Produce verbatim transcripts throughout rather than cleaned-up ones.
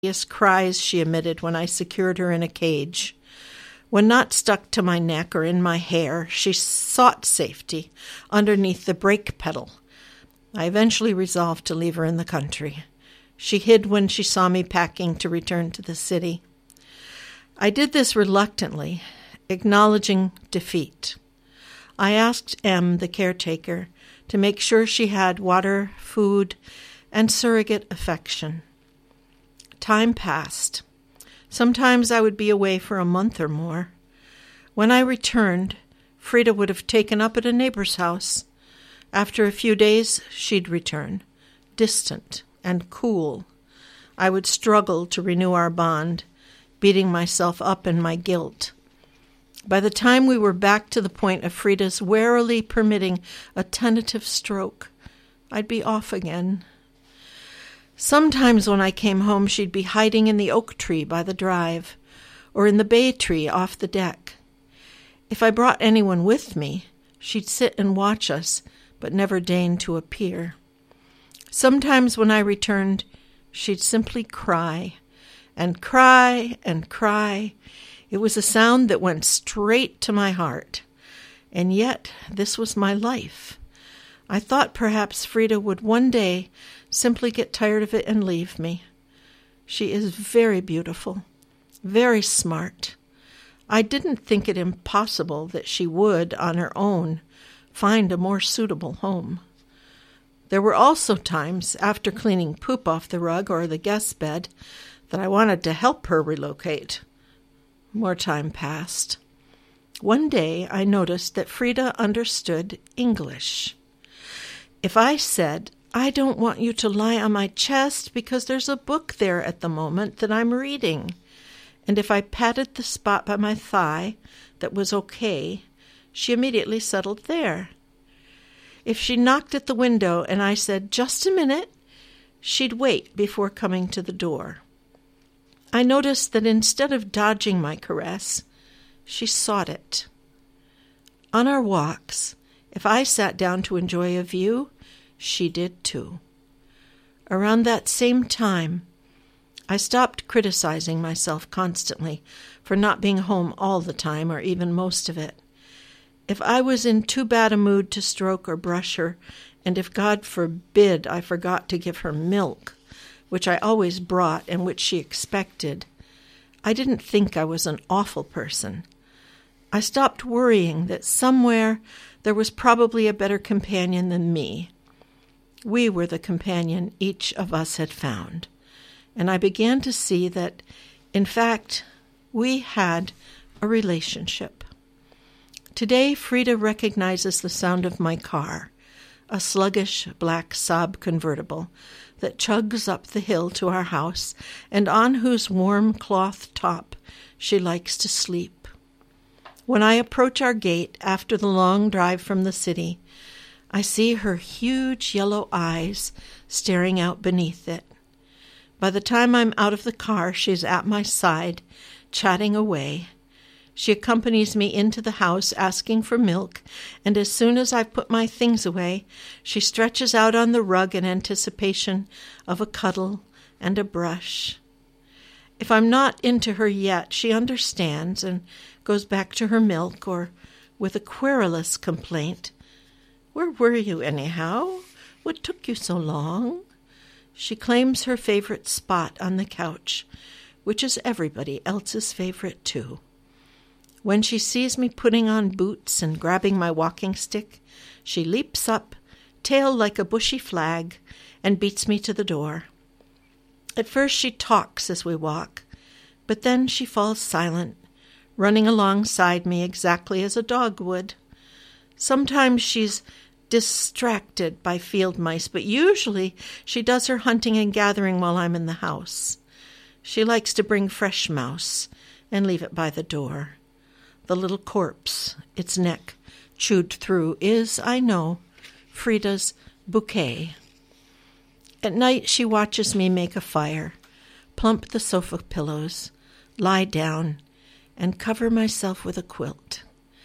cries she emitted when I secured her in a cage. When not stuck to my neck or in my hair, she sought safety underneath the brake pedal. I eventually resolved to leave her in the country. She hid when she saw me packing to return to the city. I did this reluctantly, acknowledging defeat. I asked Em, the caretaker, to make sure she had water, food, and surrogate affection. Time passed. Sometimes I would be away for a month or more. When I returned, Frida would have taken up at a neighbor's house. After a few days, she'd return, distant and cool. I would struggle to renew our bond, beating myself up in my guilt. By the time we were back to the point of Frida's warily permitting a tentative stroke, I'd be off again. Sometimes when I came home, she'd be hiding in the oak tree by the drive, or in the bay tree off the deck. If I brought anyone with me, she'd sit and watch us, but never deign to appear. Sometimes when I returned, she'd simply cry, and cry, and cry. It was a sound that went straight to my heart. And yet, this was my life. I thought perhaps Frida would one day simply get tired of it and leave me. She is very beautiful, very smart. I didn't think it impossible that she would, on her own, find a more suitable home. There were also times, after cleaning poop off the rug or the guest bed, that I wanted to help her relocate. More time passed. One day I noticed that Frida understood English. If I said, "I don't want you to lie on my chest because there's a book there at the moment that I'm reading," and if I patted the spot by my thigh that was okay, she immediately settled there. If she knocked at the window and I said, "Just a minute," she'd wait before coming to the door. I noticed that instead of dodging my caress, she sought it. On our walks, if I sat down to enjoy a view, she did too. Around that same time, I stopped criticizing myself constantly for not being home all the time or even most of it. If I was in too bad a mood to stroke or brush her, and if God forbid I forgot to give her milk, which I always brought and which she expected, I didn't think I was an awful person. I stopped worrying that somewhere there was probably a better companion than me. We were the companion each of us had found, and I began to see that, in fact, we had a relationship. Today, Frida recognizes the sound of my car, a sluggish black Saab convertible that chugs up the hill to our house and on whose warm cloth top she likes to sleep. When I approach our gate after the long drive from the city, I see her huge yellow eyes staring out beneath it. By the time I'm out of the car, she's at my side, chatting away. She accompanies me into the house asking for milk, and as soon as I've put my things away, she stretches out on the rug in anticipation of a cuddle and a brush. If I'm not into her yet, she understands and goes back to her milk, or, with a querulous complaint, "Where were you, anyhow? What took you so long?" She claims her favorite spot on the couch, which is everybody else's favorite too. When she sees me putting on boots and grabbing my walking stick, she leaps up, tail like a bushy flag, and beats me to the door. At first she talks as we walk, but then she falls silent, running alongside me exactly as a dog would. Sometimes she's distracted by field mice, but usually she does her hunting and gathering while I'm in the house. She likes to bring fresh mouse and leave it by the door. The little corpse, its neck chewed through, is, I know, Frida's bouquet. At night she watches me make a fire, plump the sofa pillows, lie down, and cover myself with a quilt.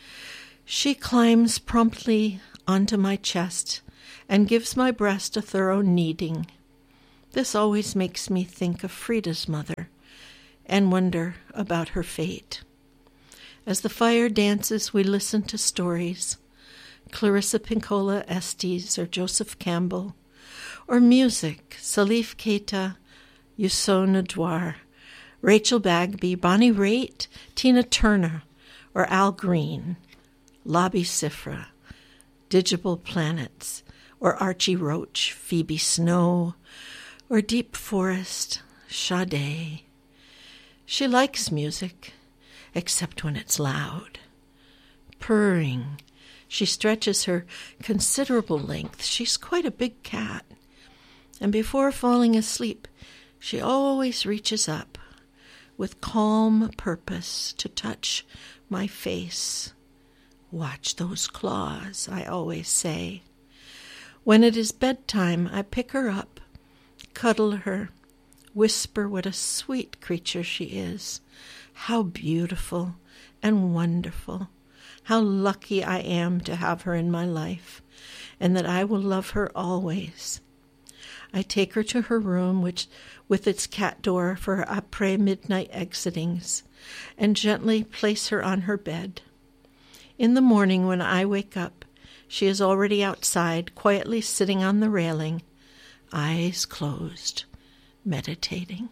She climbs promptly onto my chest and gives my breast a thorough kneading. This always makes me think of Frida's mother and wonder about her fate. As the fire dances, we listen to stories, Clarissa Pinkola Estes or Joseph Campbell, or music, Salif Keita, Youssou N'Dour, Rachel Bagby, Bonnie Raitt, Tina Turner, or Al Green, Lobby Sifra, Digital Planets, or Archie Roach, Phoebe Snow, or Deep Forest, Sade. She likes music, except when it's loud. Purring, she stretches her considerable length. She's quite a big cat. And before falling asleep, she always reaches up with calm purpose to touch my face. Watch those claws, I always say. When it is bedtime, I pick her up, cuddle her, whisper what a sweet creature she is, how beautiful and wonderful, how lucky I am to have her in my life, and that I will love her always. I take her to her room, which, with its cat door for après-midnight exitings, and gently place her on her bed. In the morning, when I wake up, she is already outside, quietly sitting on the railing, eyes closed, meditating.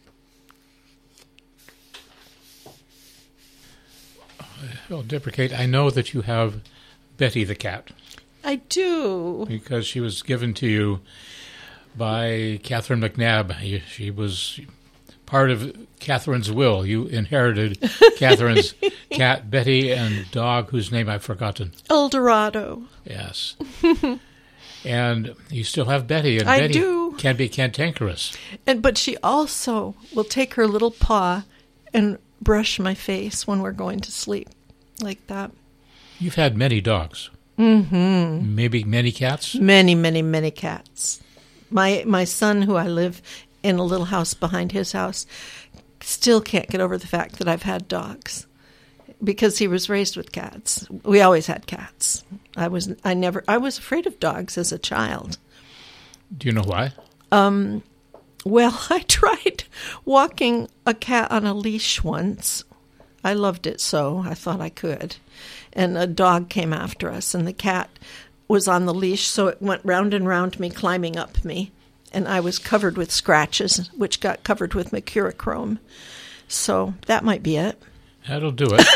Well, Deborah Kate, I know that you have Betty the cat. I do. Because she was given to you by Catherine McNabb. She was part of Catherine's will. You inherited Catherine's cat, Betty, and dog, whose name I've forgotten. Eldorado. Yes. And you still have Betty, and I Betty do. can be cantankerous. And but she also will take her little paw and brush my face when we're going to sleep, like that. You've had many dogs. Mm-hmm. Maybe many cats? Many, many, many cats. My my son, who I live in a little house behind his house, still can't get over the fact that I've had dogs, because he was raised with cats. We always had cats. I was I never I was afraid of dogs as a child. Do you know why? Um, well, I tried walking a cat on a leash once. I loved it so I thought I could. And a dog came after us, and the cat was on the leash, so it went round and round me, climbing up me. And I was covered with scratches, which got covered with mercurochrome. So that might be it. That'll do it.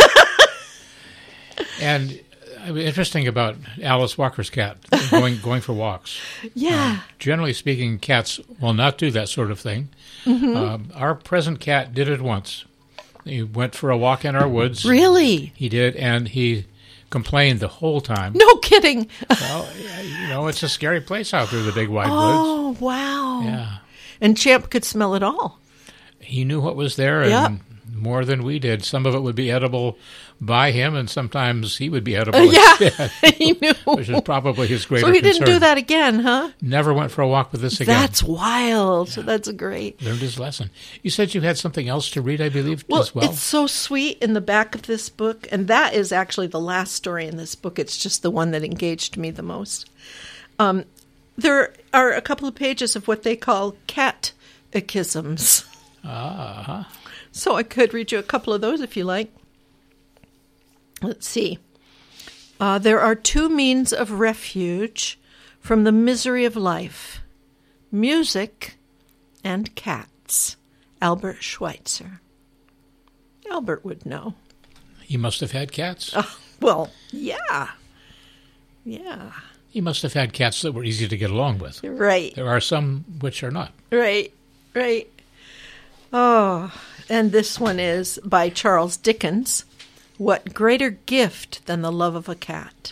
And uh, interesting about Alice Walker's cat, going going for walks. Yeah. Uh, generally speaking, cats will not do that sort of thing. Mm-hmm. Um, our present cat did it once. He went for a walk in our woods. Really? He did, and he complained the whole time. No kidding. Well, you know, it's a scary place out there, the big wide oh, woods. Oh, wow. Yeah. And Champ could smell it all. He knew what was there, and yep. more than we did. Some of it would be edible by him, and sometimes he would be edible uh, yeah, instead. He knew. Which is probably his greater So he concern. didn't do that again, huh? Never went for a walk with us again. That's wild. Yeah. That's great. Learned his lesson. You said you had something else to read, I believe, well, as well? It's so sweet in the back of this book, and that is actually the last story in this book. It's just the one that engaged me the most. Um, there are a couple of pages of what they call cat-ichisms. Ah. So I could read you a couple of those if you like. Let's see. Uh, there are two means of refuge from the misery of life: music and cats. Albert Schweitzer. Albert would know. He must have had cats. Uh, well, yeah. Yeah. He must have had cats that were easy to get along with. Right. There are some which are not. Right. Right. Oh, and this one is by Charles Dickens. What greater gift than the love of a cat?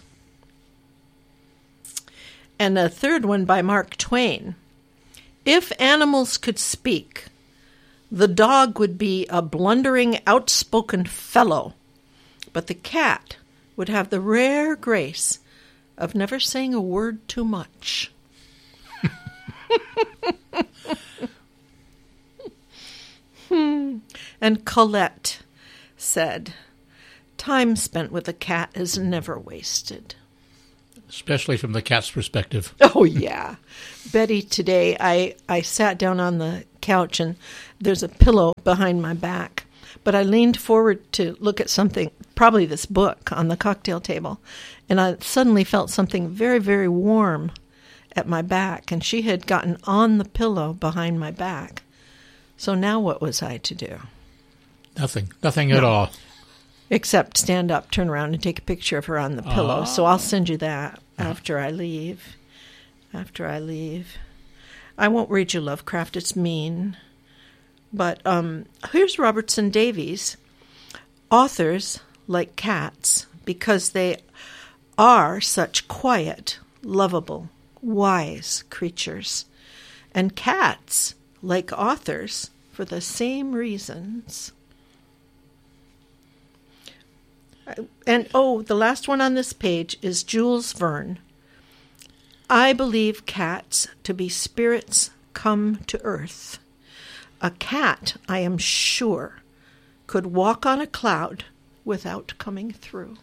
And a third one by Mark Twain. If animals could speak, the dog would be a blundering, outspoken fellow, but the cat would have the rare grace of never saying a word too much. hmm. And Colette said, time spent with a cat is never wasted. especially from the cat's perspective. Oh, yeah. Betty, today I, I sat down on the couch and there's a pillow behind my back. But I leaned forward to look at something, probably this book on the cocktail table, and I suddenly felt something very, very warm at my back, and she had gotten on the pillow behind my back. So now what was I to do? Nothing. Nothing no. at all. Except stand up, turn around, and take a picture of her on the pillow. Oh. So I'll send you that after I leave. After I leave. I won't read you Lovecraft. It's mean. But um, here's Robertson Davies. Authors like cats because they are such quiet, lovable, wise creatures. And cats like authors for the same reasons. And, oh, the last one on this page is Jules Verne. I believe cats to be spirits come to earth. A cat, I am sure, could walk on a cloud without coming through.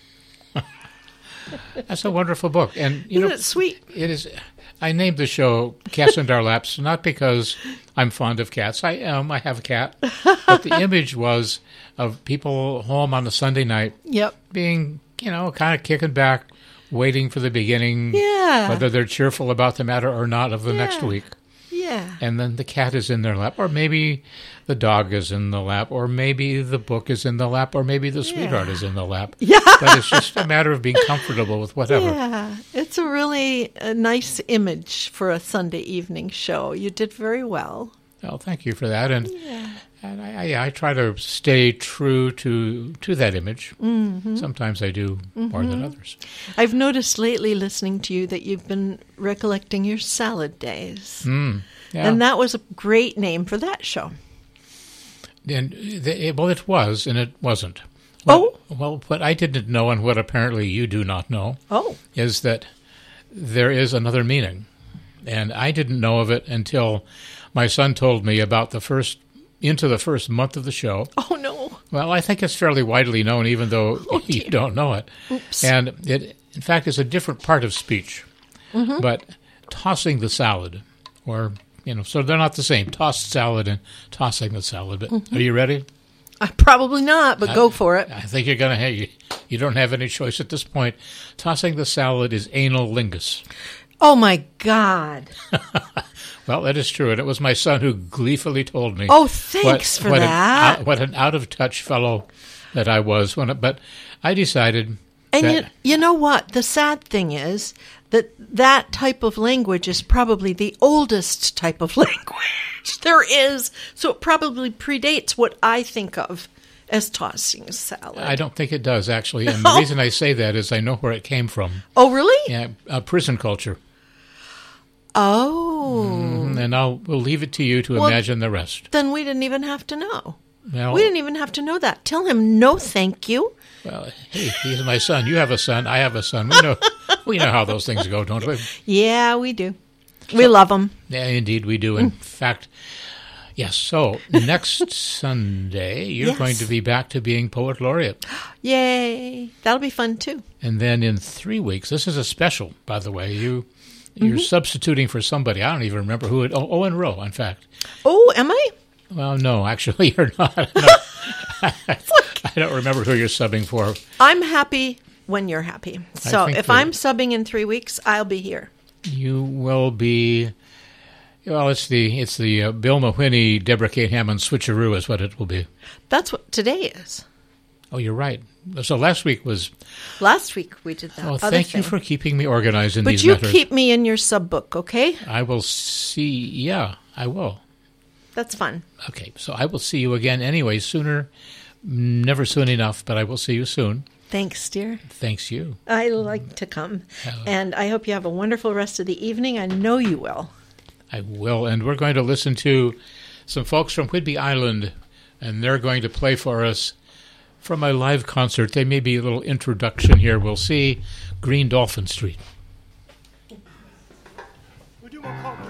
That's a wonderful book. And you Isn't know, it sweet? It is. I named the show Cats in Our Laps, not because I'm fond of cats. I am. I have a cat. But the image was of people home on a Sunday night yep. being, you know, kind of kicking back, waiting for the beginning, yeah. whether they're cheerful about the matter or not of the yeah. next week. Yeah. And then the cat is in their lap, or maybe the dog is in the lap, or maybe the book is in the lap, or maybe the sweetheart yeah. is in the lap. Yeah. But it's just a matter of being comfortable with whatever. Yeah. It's a really a nice image for a Sunday evening show. You did very well. Well, thank you for that. And, yeah. and I, I, I try to stay true to to that image. Mm-hmm. Sometimes I do mm-hmm. more than others. I've noticed lately listening to you that you've been recollecting your salad days. Mm, yeah. And that was a great name for that show. And the, well, it was, and it wasn't. What, oh? Well, what I didn't know, and what apparently you do not know, oh. is that there is another meaning. And I didn't know of it until my son told me about the first, into the first month of the show. Oh, no. Well, I think it's fairly widely known, even though oh, you don't know it. Oops. And it, in fact, is a different part of speech. Mm-hmm. But tossing the salad, or, you know, so they're not the same. Tossed salad and tossing the salad. But mm-hmm. Are you ready? Uh, probably not, but I, go for it. I think you're going to have, you, you don't have any choice at this point. Tossing the salad is analingus. Oh, my God. Well, that is true, and it was my son who gleefully told me. Oh, thanks what, for what that. An, what an out-of-touch fellow that I was. When, but I decided And that... you, you know what? The sad thing is that that type of language is probably the oldest type of language there is, so it probably predates what I think of as tossing salad. I don't think it does, actually, and the reason I say that is I know where it came from. Oh, really? Yeah, uh, prison culture. Oh. Mm, and I'll we'll leave it to you to well, imagine the rest. Then we didn't even have to know. Well, we didn't even have to know that. Tell him no thank you. Well, hey, he's my son. You have a son. I have a son. We know we know how those things go, don't we? Yeah, we do. We so, love them. Yeah, indeed we do. In mm. fact, yes. So next Sunday, you're yes. going to be back to being Poet Laureate. Yay. That'll be fun, too. And then in three weeks, this is a special, by the way, you... You're mm-hmm. substituting for somebody. I don't even remember who it... Oh, Owen Rowe, in fact. Oh, am I? Well, no, actually, you're not. No. I don't remember who you're subbing for. I'm happy when you're happy. So if I'm subbing in three weeks, I'll be here. You will be... Well, it's the it's the uh, Bill Mahoney, Deborah Kate Hammond switcheroo is what it will be. That's what today is. Oh, you're right. So last week was... Last week we did that. Oh, other thank thing. you for keeping me organized in but these you matters. But you keep me in your sub book, okay? I will see... Yeah, I will. That's fun. Okay, so I will see you again anyway, sooner, never soon enough, but I will see you soon. Thanks, dear. Thanks, you. I like to come. Uh, and I hope you have a wonderful rest of the evening. I know you will. I will, and we're going to listen to some folks from Whidbey Island, and they're going to play for us from a live concert. There may be a little introduction here. We'll see Green Dolphin Street. We do more